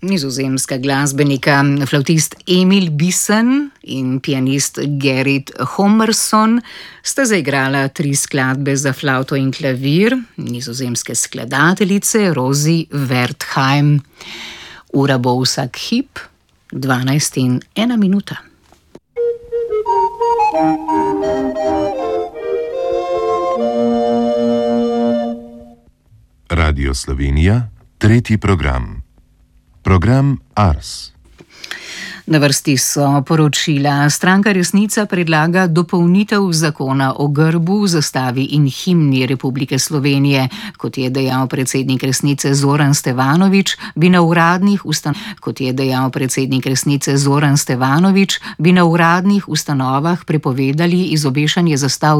Nizozemska glasbenika, flavtist Emil Bissen in pianist Gerrit Hommerson sta zaigrala 3 skladbe za flavto in klavir nizozemske skladateljice Rosie Wertheim. Ura bo vsak hip 12:01. Radio Slovenija, 3. program. Program Ars. Na vrsti so poročila. Stranka Resnica predlaga dopolnitev zakona o grbu, zastavi in himni Republike Slovenije. Kot je dejal predsednik Resnice Zoran Stevanović, bi na uradnih ustanovah prepovedali izobešanje zastav